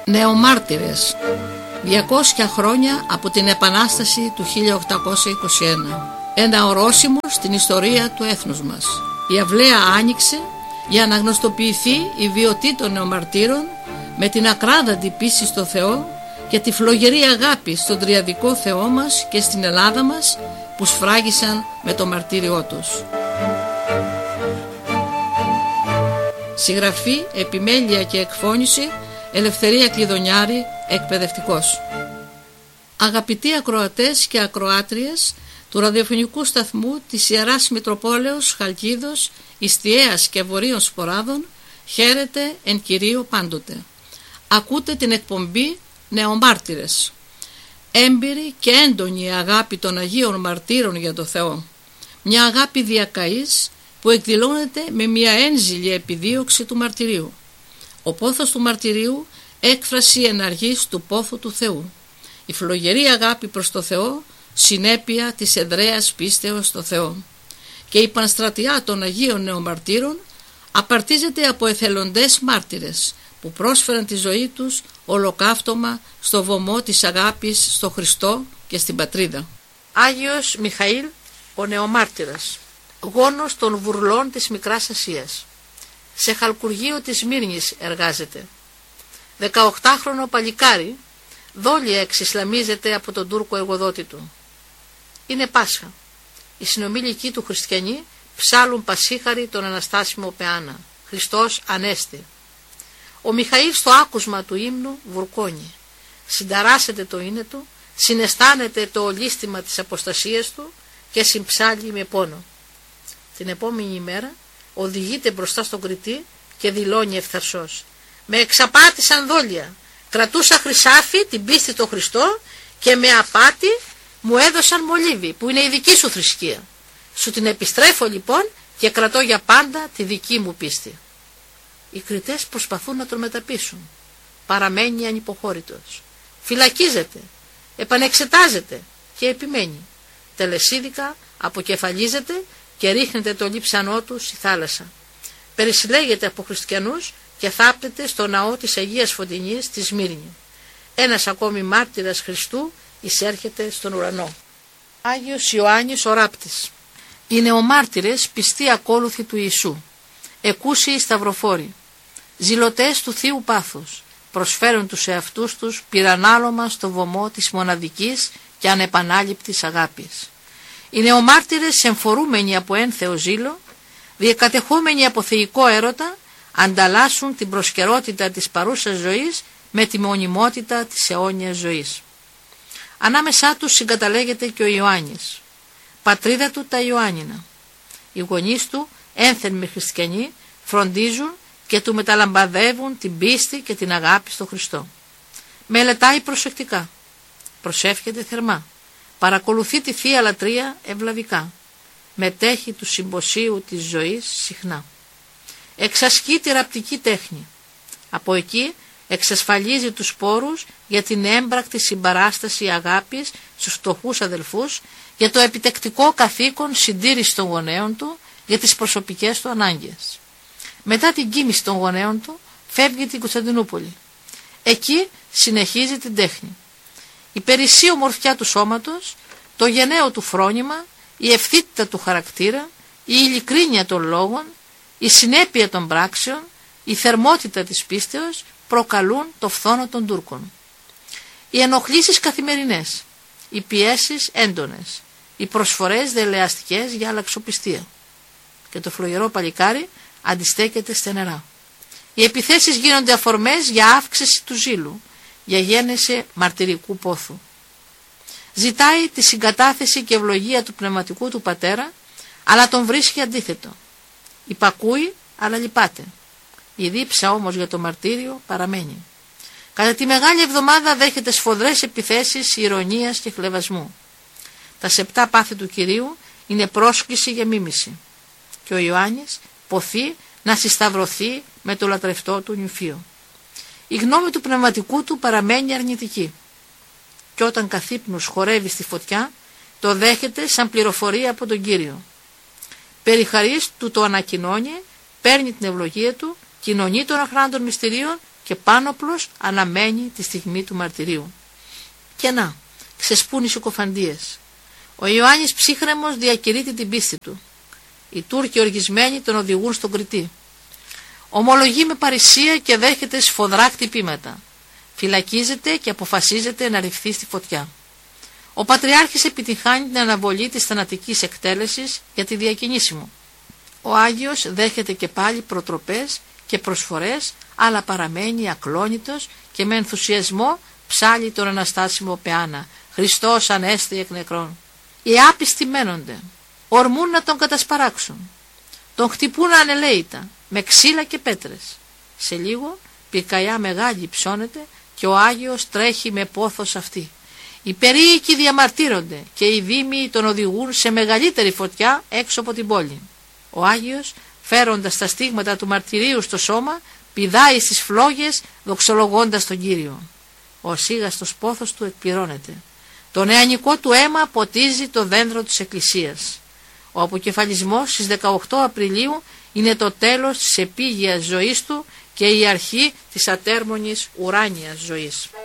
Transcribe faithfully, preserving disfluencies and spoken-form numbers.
Νεομάρτυρες. διακόσια χρόνια από την Επανάσταση του χίλια οκτακόσια είκοσι ένα. Ένα ορόσημο στην ιστορία του έθνους μας. Η αυλαία άνοιξε για να γνωστοποιηθεί η βιωτή των νεομαρτύρων με την ακράδαντη πίστη στο Θεό και τη φλογερή αγάπη στον τριαδικό Θεό μας και στην Ελλάδα μας που σφράγισαν με το μαρτύριό τους. Συγγραφή, επιμέλεια και εκφώνηση Ελευθερία Κλειδονιάρη, εκπαιδευτικός. Αγαπητοί ακροατές και ακροάτριες του ραδιοφωνικού σταθμού της Ιεράς Μητροπόλεως Χαλκίδος, Ιστιαίας και Βορείων Σποράδων, χαίρετε εν Κυρίω πάντοτε. Ακούτε την εκπομπή Νεομάρτυρες. Έμπειρη και έντονη αγάπη των Αγίων Μαρτύρων για το Θεό. Μια αγάπη διακαής που εκδηλώνεται με μια ένζηλη επιδίωξη του μαρτυρίου. Ο πόθος του μαρτυρίου, έκφραση εναργής του πόθου του Θεού. Η φλογερή αγάπη προς το Θεό, συνέπεια της εδραίας πίστεως στο Θεό. Και η πανστρατιά των Αγίων Νεομαρτύρων απαρτίζεται από εθελοντές μάρτυρες που πρόσφεραν τη ζωή τους ολοκαύτωμα στο βωμό της αγάπης στο Χριστό και στην πατρίδα. Άγιος Μιχαήλ ο Νεομάρτυρας, γόνος των Βουρλών της Μικράς Ασίας. Σε χαλκουργείο της Μύρνης εργάζεται. δεκαοκτάχρονο παλικάρι, δόλια εξισλαμίζεται από τον Τούρκο εργοδότη του. Είναι Πάσχα. Οι συνομήλικοι του χριστιανοί ψάλουν πασίχαρη τον Αναστάσιμο Πεάνα. Χριστός Ανέστη. Ο Μιχαήλ στο άκουσμα του ύμνου βουρκώνει. Συνταράσσεται το είναι του, συναισθάνεται το ολίσθημα της αποστασίας του και συμψάλλει με πόνο. Την επόμενη ημέρα οδηγείται μπροστά στον κριτή και δηλώνει ευθαρσός: «Με εξαπάτησαν δόλια, κρατούσα χρυσάφι την πίστη στο Χριστό και με απάτη μου έδωσαν μολύβι που είναι η δική σου θρησκεία. Σου την επιστρέφω λοιπόν και κρατώ για πάντα τη δική μου πίστη». Οι κριτές προσπαθούν να τον μεταπείσουν. Παραμένει ανυποχώρητος. Φυλακίζεται, επανεξετάζεται και επιμένει. Τελεσίδικα αποκεφαλίζεται και ρίχνεται το λείψανό του στη θάλασσα. Περισυλλέγεται από χριστιανούς και θάπτεται στο ναό της Αγίας Φωτεινής στη Σμύρνη. Ένας ακόμη μάρτυρας Χριστού εισέρχεται στον ουρανό. Άγιος Ιωάννης ο Ράπτης. Οι νεομάρτυρες πιστοί ακόλουθοι του Ιησού, εκούσιοι σταυροφόροι, ζηλωτές του Θείου Πάθους, προσφέρουν τους εαυτούς τους πυρανάλωμα στο βωμό της μοναδικής και ανεπανάληπτης αγάπης. Οι νεομάρτυρες, εμφορούμενοι από ένθεο ζήλο, διακατεχόμενοι από θεϊκό έρωτα, ανταλλάσσουν την προσκαιρότητα της παρούσας ζωής με τη μονιμότητα της αιώνιας ζωής. Ανάμεσά τους συγκαταλέγεται και ο Ιωάννης. Πατρίδα του τα Ιωάννινα. Οι γονείς του, ένθερμοι χριστιανοί, φροντίζουν και του μεταλαμπαδεύουν την πίστη και την αγάπη στο Χριστό. Μελετάει προσεκτικά, προσεύχεται θερμά, παρακολουθεί τη Θεία Λατρεία ευλαβικά, μετέχει του συμποσίου της ζωής συχνά. Εξασκεί τη ραπτική τέχνη. Από εκεί εξασφαλίζει τους πόρους για την έμπρακτη συμπαράσταση αγάπης στους φτωχούς αδελφούς, για το επιτεκτικό καθήκον συντήρηση των γονέων του, για τις προσωπικές του ανάγκες. Μετά την κοίμηση των γονέων του φεύγει την Κωνσταντινούπολη. Εκεί συνεχίζει την τέχνη. Η περισσή ομορφιά του σώματος, το γενναίο του φρόνημα, η ευθύτητα του χαρακτήρα, η ειλικρίνεια των λόγων, η συνέπεια των πράξεων, η θερμότητα της πίστεως προκαλούν το φθόνο των Τούρκων. Οι ενοχλήσεις καθημερινές, οι πιέσεις έντονες, οι προσφορές δελεαστικές για αλλαξοπιστία. Και το φλογερό παλικάρι αντιστέκεται στενερά. Οι επιθέσεις γίνονται αφορμές για αύξηση του ζήλου, για γέννηση μαρτυρικού πόθου. Ζητάει τη συγκατάθεση και ευλογία του πνευματικού του πατέρα, αλλά τον βρίσκει αντίθετο. Υπακούει, αλλά λυπάται. Η δίψα όμως για το μαρτύριο παραμένει. Κατά τη Μεγάλη Εβδομάδα δέχεται σφοδρές επιθέσεις ηρωνίας και χλευασμού. Τα σεπτά πάθη του Κυρίου είναι πρόσκληση για μίμηση. Και ο Ιωάννης ποθεί να συσταυρωθεί με το λατρευτό του νυμφίο. Η γνώμη του πνευματικού του παραμένει αρνητική. Και όταν καθ' χορεύει στη φωτιά, το δέχεται σαν πληροφορία από τον Κύριο. Περί χαρίς του το ανακοινώνει, παίρνει την ευλογία του, κοινωνεί των αχράντων μυστηρίων και Πάνοπλος αναμένει τη στιγμή του μαρτυρίου. Και να, ξεσπούν οι συκοφαντίες. Ο Ιωάννης ψύχρεμος διακηρύττει την πίστη του. Οι Τούρκοι οργισμένοι τον οδηγούν στον Κρητή. Ομολογεί με παρησία και δέχεται σφοδρά χτυπήματα. Φυλακίζεται και αποφασίζεται να ρηχθεί στη φωτιά. Ο Πατριάρχης επιτυχάνει την αναβολή της θανατικής εκτέλεσης για τη διακινήσιμο. Ο Άγιος δέχεται και πάλι προτροπές και προσφορές, αλλά παραμένει ακλόνητος και με ενθουσιασμό ψάλει τον αναστάσιμο πεάνα. Χριστός ανέστη εκ νεκρών. Οι άπιστοι μένονται. Ορμούν να τον κατασπαράξουν. Τον χτυπούν ανελαίητα, με ξύλα και πέτρες. Σε λίγο πυρκαγιά μεγάλη ψώνεται και ο Άγιος τρέχει με πόθος αυτή. Οι περίοικοι διαμαρτύρονται και οι δήμοι τον οδηγούν σε μεγαλύτερη φωτιά έξω από την πόλη. Ο Άγιος, φέροντας τα στίγματα του μαρτυρίου στο σώμα, πηδάει στις φλόγες δοξολογώντας τον Κύριο. Ο σίγαστος πόθος του εκπληρώνεται. Το νεανικό του αίμα ποτίζει το δέντρο της Εκκλησίας. Ο αποκεφαλισμός στις δεκαοκτώ Απριλίου είναι το τέλος της επίγειας ζωής του και η αρχή της ατέρμονης ουράνιας ζωής.